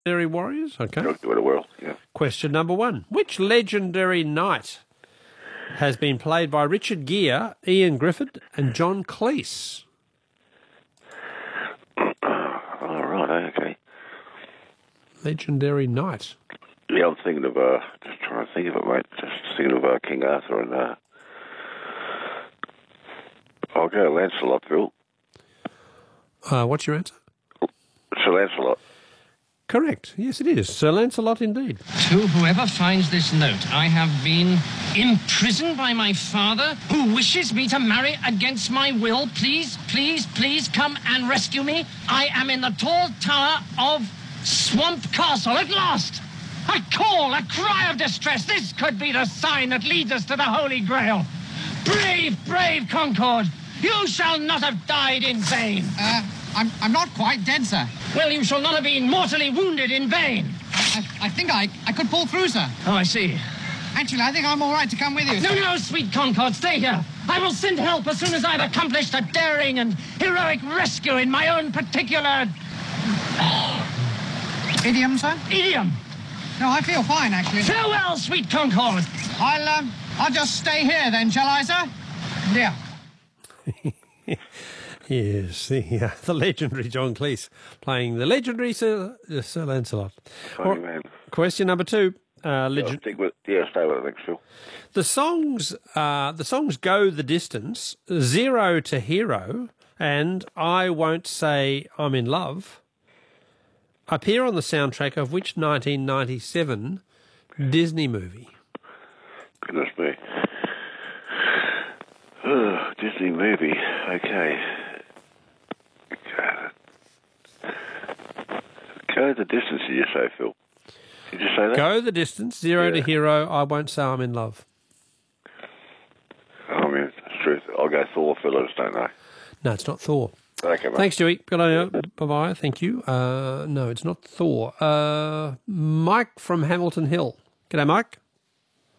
Legendary warriors? Okay. Rock the world, yeah. Question number 1. Which legendary knight has been played by Richard Gere, Ian Griffith and John Cleese? All right, okay. Legendary knight. Yeah, I'm thinking of, just trying to think of it, mate. Just thinking of King Arthur and, I'll go Lancelot, Phil. What's your answer? Sir Lancelot. Correct. Yes, it is. Sir Lancelot indeed. To whoever finds this note, I have been imprisoned by my father, who wishes me to marry against my will. Please, please, please come and rescue me. I am in the tall tower of Swamp Castle at last. A call, a cry of distress. This could be the sign that leads us to the Holy Grail. Brave, brave Concord, you shall not have died in vain. I'm not quite dead, sir. Well, you shall not have been mortally wounded in vain. I think I could pull through, sir. Oh, I see. Actually, I think I'm all right to come with you, sir. No, sweet Concord, stay here. I will send help as soon as I've accomplished a daring and heroic rescue in my own particular... Idiom, sir? idiom. No, I feel fine, actually. Farewell, sweet Concord. I'll just stay here then, shall I, sir? Yeah. Yes, the legendary John Cleese playing the legendary Sir Lancelot. Funny man. Question number 2. Stay with it, thanks, Phil. The songs Go the Distance, Zero to Hero, and I Won't Say I'm in Love appear on the soundtrack of which 1997 Disney movie? Goodness me. Disney movie. Okay. Go the distance, did you say, Phil? Did you say that? Go the Distance, Zero to Hero, I Won't Say I'm in Love. I mean, it's truth. I'll go Thor, Phil. I just don't know. No, it's not Thor. Okay, mate. Thanks, Dewey. Good on you. Bye-bye. Thank you. No, it's not Thor. Mike from Hamilton Hill. G'day, Mike.